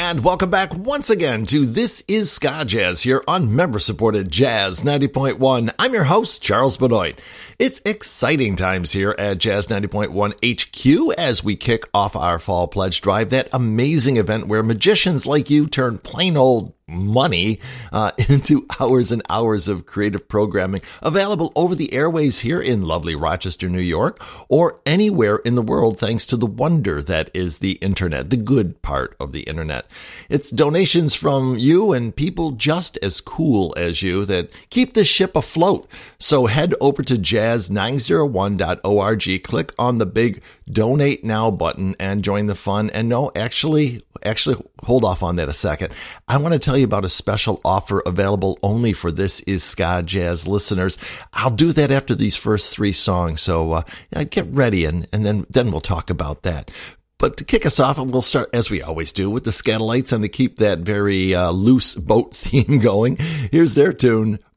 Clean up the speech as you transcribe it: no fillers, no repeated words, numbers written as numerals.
And welcome back once again to This is Ska Jazz here on member-supported Jazz 90.1. I'm your host, Charles Benoit. It's exciting times here at Jazz 90.1 HQ as we kick off our Fall Pledge Drive, that amazing event where magicians like you turn plain old money into hours and hours of creative programming available over the airways here in lovely Rochester, New York, or anywhere in the world thanks to the wonder that is the internet, the good part of the internet. It's donations from you and people just as cool as you that keep this ship afloat. So head over to jazz901.org, click on the big Donate Now button and join the fun. And no, actually, hold off on that a second. I want to tell you about a special offer available only for This is Ska Jazz listeners. I'll do that after these first three songs, so get ready and then we'll talk about that. But to kick us off, we'll start, as we always do, with the Skatalites, and to keep that very loose boat theme going, here's their tune,